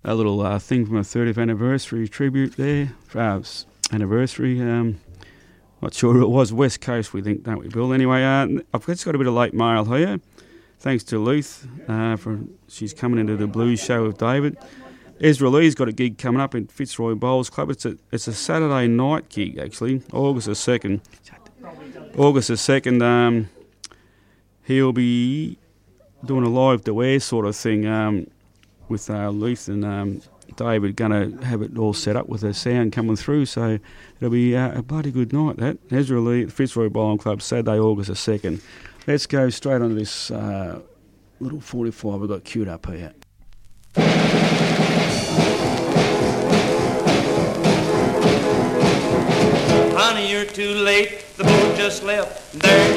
a little thing from a 30th anniversary tribute there. Anniversary. Not sure who it was. West Coast, we think, don't we, Bill? Anyway, I've just got a bit of late mail here. Thanks to Luth she's coming into the blues show with David. Ezra Lee's got a gig coming up in Fitzroy Bowls Club. It's a Saturday night gig, actually, August the 2nd. He'll be doing a live to air sort of thing with Luth and David, going to have it all set up with the sound coming through, so it'll be a bloody good night, that. Ezra Lee at the Fitzroy Bowling Club, Saturday, August the 2nd. Let's go straight onto this little 45 we've got queued up here. Honey, you're too late, the boat just left. There